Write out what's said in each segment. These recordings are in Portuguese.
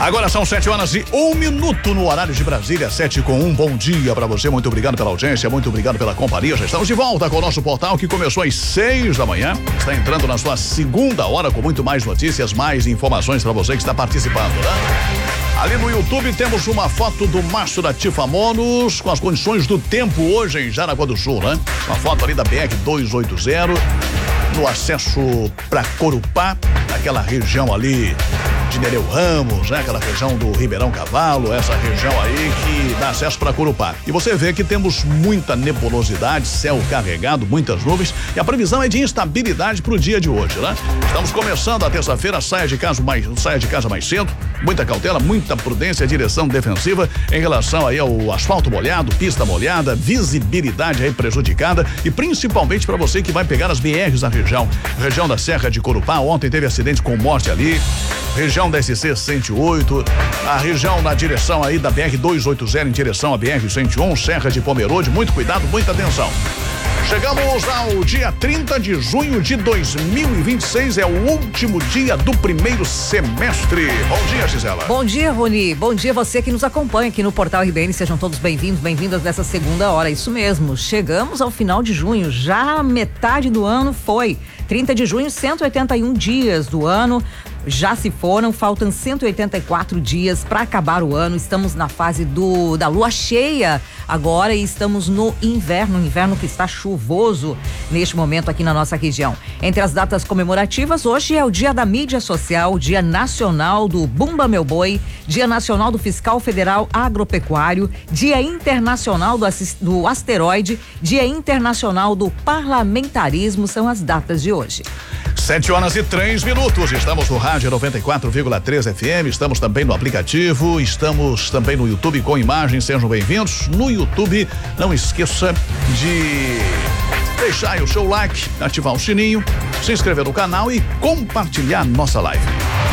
Agora são 7h01 no horário de Brasília, 7:01. Bom dia pra você, muito obrigado pela audiência, muito obrigado pela companhia. Já estamos de volta com o nosso portal que começou às 6 da manhã. Está entrando na sua segunda hora com muito mais notícias, mais informações pra você que está participando, né? Ali no YouTube temos uma foto do Márcio da Tifamonos com as condições do tempo hoje em Jaraguá do Sul, né? Uma foto ali da BR-280 no acesso pra Corupá, aquela região ali de Nereu Ramos, né? Aquela região do Ribeirão Cavalo, essa região aí que dá acesso para Corupá. E você vê que temos muita nebulosidade, céu carregado, muitas nuvens, e a previsão é de instabilidade pro dia de hoje, né? Estamos começando a terça-feira, saia de casa mais cedo, muita cautela, muita prudência, direção defensiva em relação aí ao asfalto molhado, pista molhada, visibilidade aí prejudicada e principalmente para você que vai pegar as BRs na região da Serra de Corupá. Ontem teve acidente com morte ali, região da SC-108, a região na direção aí da BR-280 em direção à BR-101, Serra de Pomerode, muito cuidado, muita atenção. Chegamos ao dia 30 de junho de 2026, é o último dia do primeiro semestre. Bom dia, Gisela. Bom dia, Rony. Bom dia você que nos acompanha aqui no Portal RBN. Sejam todos bem-vindos, bem-vindas nessa segunda hora. Isso mesmo, chegamos ao final de junho, já metade do ano foi. 30 de junho, 181 dias do ano já se foram, faltam 184 dias para acabar o ano. Estamos na fase da lua cheia agora e estamos no inverno que está chuvoso neste momento aqui na nossa região. Entre as datas comemorativas, hoje é o Dia da Mídia Social, Dia Nacional do Bumba Meu Boi, Dia Nacional do Fiscal Federal Agropecuário, Dia Internacional do Asteroide, Dia Internacional do Parlamentarismo, são as datas de hoje. 7h03, estamos no rádio 94,3 FM, estamos também no aplicativo, estamos também no YouTube com imagens, sejam bem-vindos. No YouTube, não esqueça de deixar aí o seu like, ativar o sininho, se inscrever no canal e compartilhar nossa live.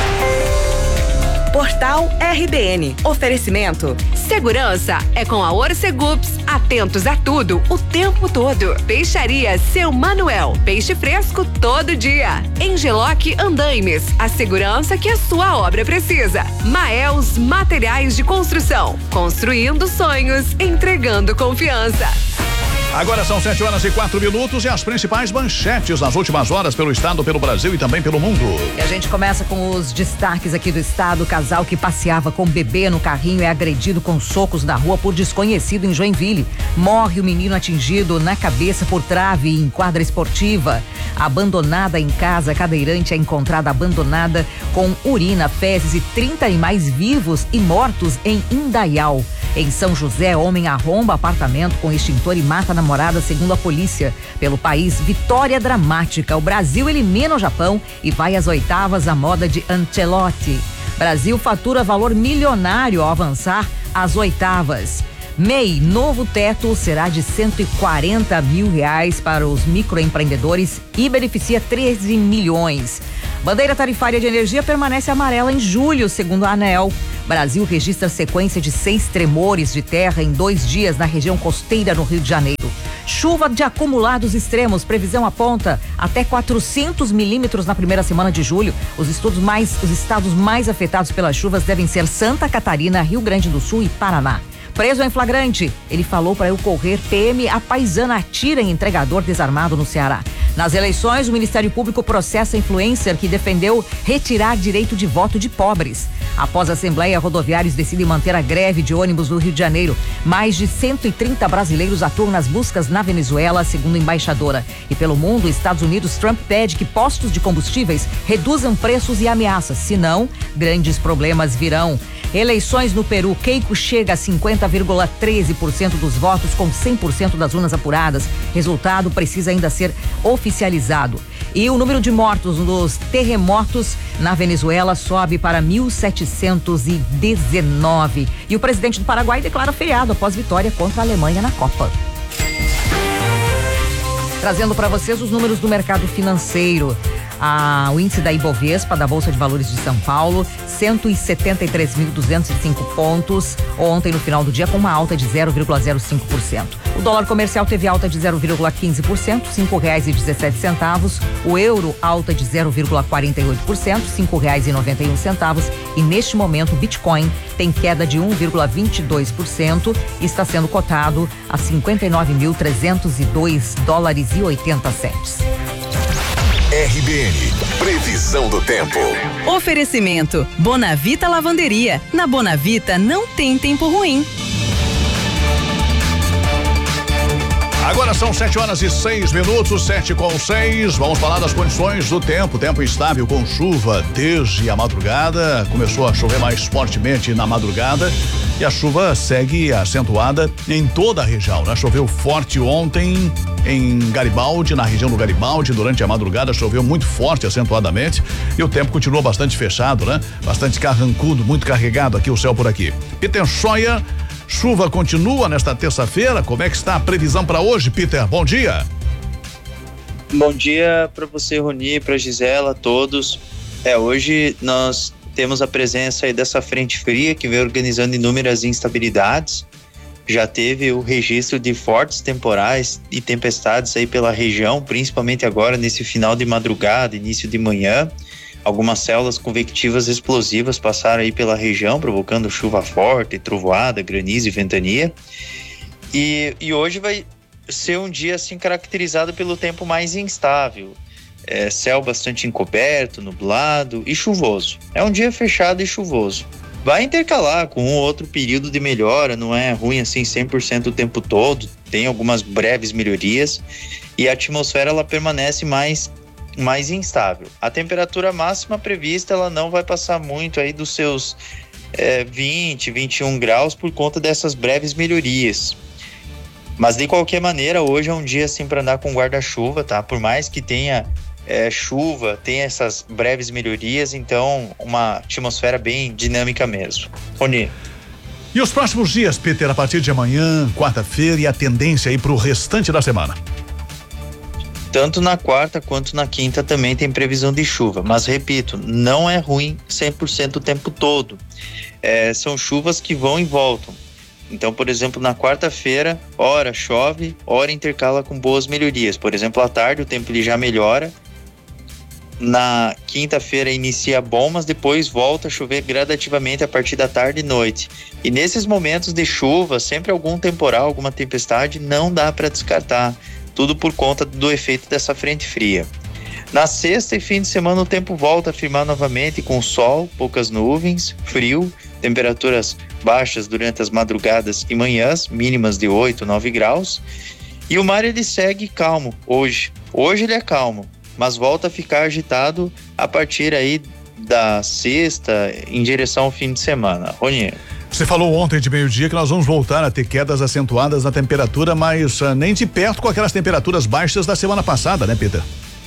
Portal RBN. Oferecimento. Segurança é com a Orcegups. Atentos a tudo, o tempo todo. Peixaria Seu Manuel. Peixe fresco todo dia. Engeloc Andaimes. A segurança que a sua obra precisa. Maels Materiais de Construção. Construindo sonhos, entregando confiança. Agora são 7h04 e as principais manchetes nas últimas horas pelo estado, pelo Brasil e também pelo mundo. E a gente começa com os destaques aqui do estado. O casal que passeava com o bebê no carrinho é agredido com socos na rua por desconhecido em Joinville. Morre o menino atingido na cabeça por trave em quadra esportiva. Abandonada em casa, a cadeirante é encontrada abandonada com urina, fezes e 30 animais vivos e mortos em Indaial. Em São José, homem arromba apartamento com extintor e mata a namorada, segundo a polícia. Pelo país, vitória dramática. O Brasil elimina o Japão e vai às oitavas à moda de Ancelotti. Brasil fatura valor milionário ao avançar às oitavas. MEI, novo teto será de R$140 mil para os microempreendedores e beneficia 13 milhões. Bandeira tarifária de energia permanece amarela em julho, segundo a ANEEL. Brasil registra sequência de 6 tremores de terra em 2 dias na região costeira no Rio de Janeiro. Chuva de acumulados extremos, previsão aponta até 400 milímetros na primeira semana de julho. Os estados mais afetados pelas chuvas devem ser Santa Catarina, Rio Grande do Sul e Paraná. Preso em flagrante, ele falou para eu correr. PM a paisana atira em entregador desarmado no Ceará. Nas eleições, o Ministério Público processa influencer que defendeu retirar direito de voto de pobres. Após a Assembleia, rodoviários decidem manter a greve de ônibus no Rio de Janeiro. Mais de 130 brasileiros atuam nas buscas na Venezuela, segundo a embaixadora. E pelo mundo, Estados Unidos, Trump pede que postos de combustíveis reduzam preços e ameaças, senão grandes problemas virão. Eleições no Peru, Keiko chega a 50,13% dos votos com 100% das urnas apuradas. Resultado precisa ainda ser oficializado. E o número de mortos nos terremotos na Venezuela sobe para 1.719. E o presidente do Paraguai declara feriado após vitória contra a Alemanha na Copa. Trazendo para vocês os números do mercado financeiro. O índice da Ibovespa, da Bolsa de Valores de São Paulo, 173.205 pontos, ontem no final do dia com uma alta de 0,05%. O dólar comercial teve alta de 0,15%, R$5,17. O euro alta de 0,48%, R$5,91. E neste momento o Bitcoin tem queda de 1,22% e está sendo cotado a $59.302,80. RBN, previsão do tempo. Oferecimento, Bonavita Lavanderia. Na Bonavita não tem tempo ruim. Agora são 7h06, 7:06. Vamos falar das condições do tempo. Tempo instável com chuva desde a madrugada. Começou a chover mais fortemente na madrugada e a chuva segue acentuada em toda a região, né? Choveu forte ontem em Garibaldi, na região do Garibaldi, durante a madrugada choveu muito forte, acentuadamente, e o tempo continuou bastante fechado, né? Bastante carrancudo, muito carregado aqui o céu por aqui. Peter Scheuer, chuva continua nesta terça-feira. Como é que está a previsão para hoje, Peter? Bom dia. Bom dia para você, Rony, para Gisela, a todos. Hoje nós temos a presença aí dessa frente fria que vem organizando inúmeras instabilidades. Já teve o registro de fortes temporais e tempestades aí pela região, principalmente agora nesse final de madrugada, início de manhã. Algumas células convectivas explosivas passaram aí pela região, provocando chuva forte, trovoada, granizo e ventania. E hoje vai ser um dia assim caracterizado pelo tempo mais instável. Céu bastante encoberto, nublado e chuvoso. É um dia fechado e chuvoso. Vai intercalar com um outro período de melhora, não é ruim assim 100% o tempo todo, tem algumas breves melhorias e a atmosfera ela permanece mais instável. A temperatura máxima prevista ela não vai passar muito aí dos seus 20, 21 graus por conta dessas breves melhorias. Mas de qualquer maneira, hoje é um dia assim para andar com guarda-chuva, tá? Por mais que tenha chuva, tem essas breves melhorias, então uma atmosfera bem dinâmica mesmo. Rony. E os próximos dias, Peter, a partir de amanhã, quarta-feira, e a tendência aí para o restante da semana? Tanto na quarta quanto na quinta também tem previsão de chuva, mas repito, não é ruim 100% o tempo todo. São chuvas que vão e voltam. Então, por exemplo, na quarta-feira, ora chove, ora intercala com boas melhorias. Por exemplo, à tarde o tempo ele já melhora. Na quinta-feira inicia bom, mas depois volta a chover gradativamente a partir da tarde e noite. E nesses momentos de chuva, sempre algum temporal, alguma tempestade, não dá para descartar. Tudo por conta do efeito dessa frente fria. Na sexta e fim de semana o tempo volta a firmar novamente com sol, poucas nuvens, frio, temperaturas baixas durante as madrugadas e manhãs, mínimas de 8, 9 graus. E o mar ele segue calmo hoje. Hoje ele é calmo, mas volta a ficar agitado a partir aí da sexta em direção ao fim de semana. Rony. Você falou ontem de meio-dia que nós vamos voltar a ter quedas acentuadas na temperatura, mas nem de perto com aquelas temperaturas baixas da semana passada, né, Peter?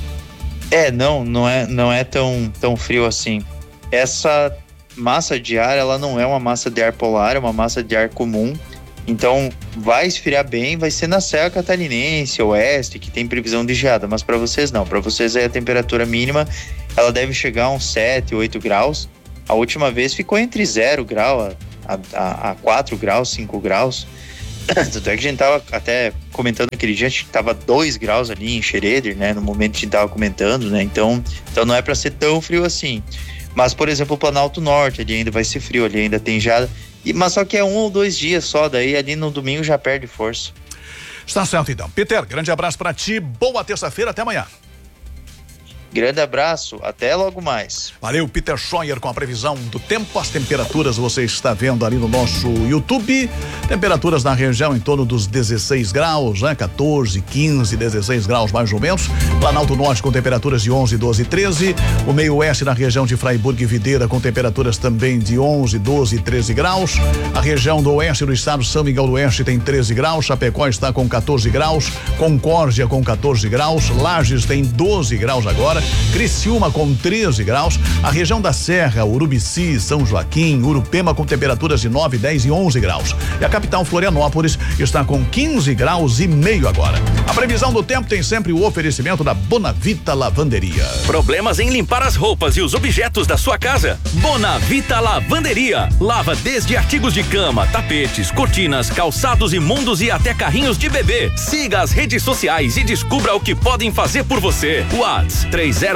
Não é tão frio assim. Essa massa de ar, ela não é uma massa de ar polar, é uma massa de ar comum. Então vai esfriar bem, vai ser na Serra Catarinense, oeste, que tem previsão de geada, mas para vocês não. Para vocês aí a temperatura mínima, ela deve chegar a uns 7, 8 graus. A última vez ficou entre 0 grau a 4 graus, 5 graus. Tanto é que a gente tava até comentando aquele dia, acho que tava 2 graus ali em Xereder, né? No momento que a gente tava comentando, né? Então não é para ser tão frio assim. Mas, por exemplo, o Planalto Norte, ali ainda vai ser frio, ali ainda tem geada. Mas só que é 1 ou 2 dias só, daí ali no domingo já perde força. Está certo então. Peter, grande abraço para ti, boa terça-feira, até amanhã. Grande abraço, até logo mais. Valeu, Peter Scheuer com a previsão do tempo. As temperaturas você está vendo ali no nosso YouTube. Temperaturas na região em torno dos 16 graus, né? 14, 15, 16 graus mais ou menos. Planalto Norte com temperaturas de 11, 12, 13. O meio oeste na região de Fraiburgo e Videira com temperaturas também de 11, 12, 13 graus. A região do oeste do estado, São Miguel do Oeste, tem 13 graus. Chapecó está com 14 graus. Concórdia com 14 graus. Lages tem 12 graus agora. Criciúma com 13 graus, a região da Serra, Urubici, São Joaquim, Urupema com temperaturas de 9, 10 e 11 graus. E a capital Florianópolis está com 15 graus e meio agora. A previsão do tempo tem sempre o oferecimento da Bonavita Lavanderia. Problemas em limpar as roupas e os objetos da sua casa? Bonavita Lavanderia. Lava desde artigos de cama, tapetes, cortinas, calçados imundos e até carrinhos de bebê. Siga as redes sociais e descubra o que podem fazer por você. WhatsApp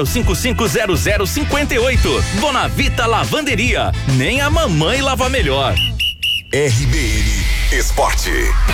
30550058. Bonavita Lavanderia. Nem a mamãe lava melhor. RBN Esporte.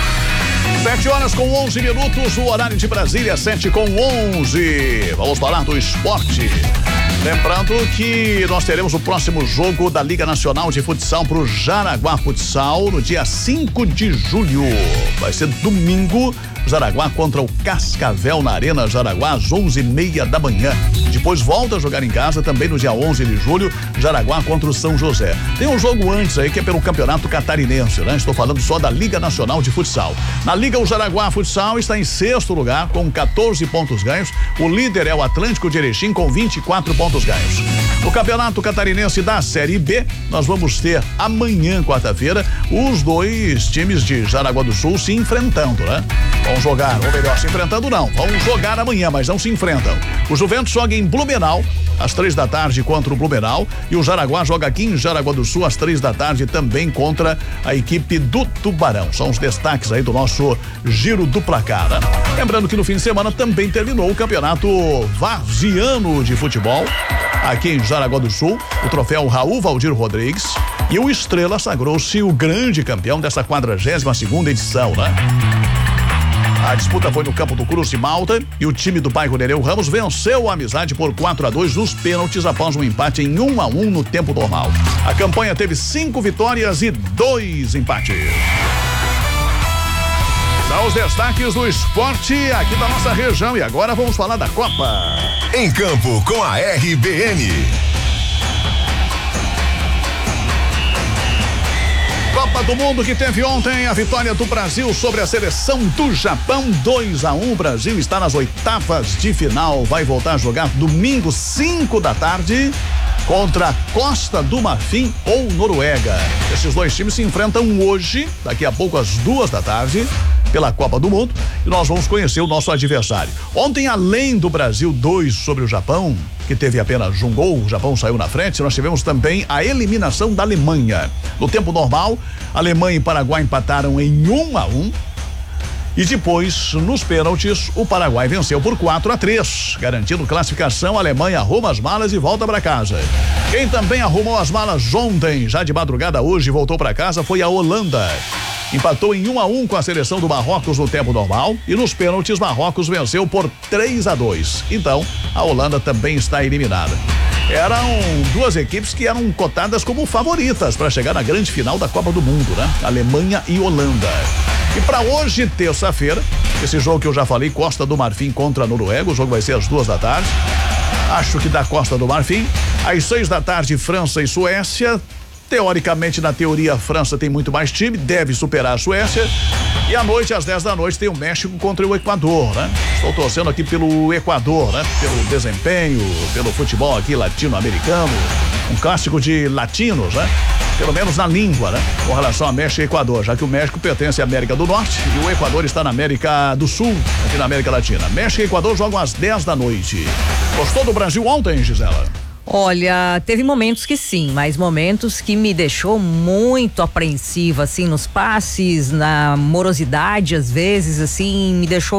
7 horas com 11 minutos, o horário de Brasília, 7 com 11. Vamos falar do esporte. Lembrando que nós teremos o próximo jogo da Liga Nacional de Futsal pro Jaraguá Futsal no dia 5 de julho. Vai ser domingo, Jaraguá contra o Cascavel na Arena Jaraguá às 11h30 da manhã. Depois volta a jogar em casa também no dia 11 de julho, Jaraguá contra o São José. Tem um jogo antes aí que é pelo Campeonato Catarinense, né? Estou falando só da Liga Nacional de Futsal. Na Liga, o Jaraguá Futsal está em 6º lugar com 14 pontos ganhos. O líder é o Atlântico de Erechim com 24 pontos ganhos. No Campeonato Catarinense da Série B, nós vamos ter amanhã, quarta-feira, os dois times de Jaraguá do Sul se enfrentando, né? Vão jogar, ou melhor, se enfrentando não, vão jogar amanhã, mas não se enfrentam. O Juventus joga em Blumenau, às 3 da tarde contra o Blumenau, e o Jaraguá joga aqui em Jaraguá do Sul às 3 da tarde também contra a equipe do Tubarão. São os destaques aí do nosso giro do placar, né? Lembrando que no fim de semana também terminou o campeonato varziano de futebol aqui em Jaraguá do Sul, o troféu Raul Valdir Rodrigues, e o Estrela sagrou-se o grande campeão dessa 42ª edição, né? A disputa foi no campo do Cruz de Malta e o time do bairro Nereu Ramos venceu a Amizade por 4-2 nos pênaltis após um empate em 1-1 no tempo normal. A campanha teve 5 vitórias e 2 empates. São os destaques do esporte aqui da nossa região e agora vamos falar da Copa. Em campo com a RBN. Copa do Mundo que teve ontem a vitória do Brasil sobre a seleção do Japão, 2-1. O Brasil está nas oitavas de final, vai voltar a jogar domingo 5 da tarde contra a Costa do Marfim ou Noruega. Esses dois times se enfrentam hoje, daqui a pouco às 2 da tarde, pela Copa do Mundo, e nós vamos conhecer o nosso adversário. Ontem, além do Brasil 2 sobre o Japão, que teve apenas um gol, o Japão saiu na frente, nós tivemos também a eliminação da Alemanha. No tempo normal, Alemanha e Paraguai empataram em 1-1. E depois, nos pênaltis, o Paraguai venceu por 4-3, garantindo classificação. A Alemanha arruma as malas e volta para casa. Quem também arrumou as malas ontem, já de madrugada hoje, voltou para casa, foi a Holanda. Empatou em 1-1 com a seleção do Marrocos no tempo normal e nos pênaltis Marrocos venceu por 3-2. Então, a Holanda também está eliminada. Eram duas equipes que eram cotadas como favoritas para chegar na grande final da Copa do Mundo, né? Alemanha e Holanda. E para hoje, terça-feira, esse jogo que eu já falei, Costa do Marfim contra a Noruega, o jogo vai ser às 2 da tarde. Acho que da Costa do Marfim. Às 6 da tarde, França e Suécia. Teoricamente, na teoria, a França tem muito mais time, deve superar a Suécia. E à noite, às 10 da noite, tem o México contra o Equador, né? Estou torcendo aqui pelo Equador, né? Pelo desempenho, pelo futebol aqui latino-americano, um clássico de latinos, né? Pelo menos na língua, né? Com relação a México e Equador, já que o México pertence à América do Norte e o Equador está na América do Sul, aqui na América Latina. México e Equador jogam às 10 da noite. Gostou do Brasil ontem, Gisela? Olha, teve momentos que sim, mas momentos que me deixou muito apreensiva, assim, nos passes, na morosidade, às vezes, assim, me deixou